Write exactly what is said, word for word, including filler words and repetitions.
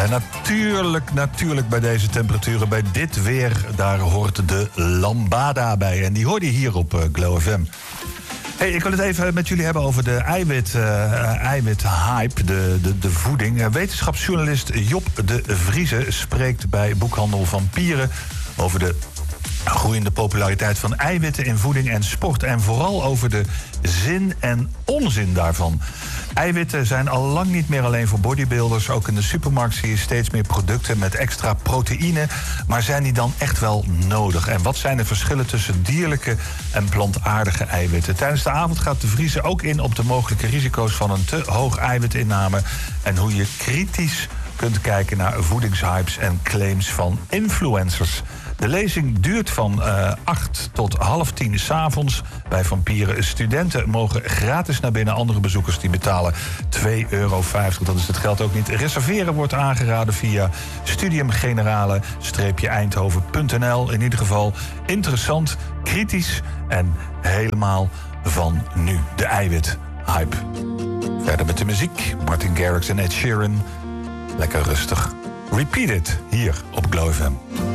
En natuurlijk, natuurlijk bij deze temperaturen, bij dit weer, daar hoort de lambada bij. En die hoorde je hier op uh, Glow F M. Hey, ik wil het even met jullie hebben over de eiwit, uh, eiwit-hype, de, de, de voeding. Uh, wetenschapsjournalist Job de Vrieze spreekt bij boekhandel Vampieren over de groeiende populariteit van eiwitten in voeding en sport. En vooral over de zin en onzin daarvan. Eiwitten zijn al lang niet meer alleen voor bodybuilders. Ook in de supermarkt zie je steeds meer producten met extra proteïne. Maar zijn die dan echt wel nodig? En wat zijn de verschillen tussen dierlijke en plantaardige eiwitten? Tijdens de avond gaat de Vrieze ook in op de mogelijke risico's van een te hoog eiwitinname. En hoe je kritisch kunt kijken naar voedingshypes en claims van influencers. De lezing duurt van uh, acht tot half tien 's avonds bij Vampieren. Studenten mogen gratis naar binnen. Andere bezoekers die betalen twee euro vijftig. Dat is het geld ook niet. Reserveren wordt aangeraden via studiumgenerale-eindhoven punt n l. In ieder geval interessant, kritisch en helemaal van nu. De eiwit-hype. Verder met de muziek. Martin Garrix en Ed Sheeran. Lekker rustig. Repeat it hier op Glow F M.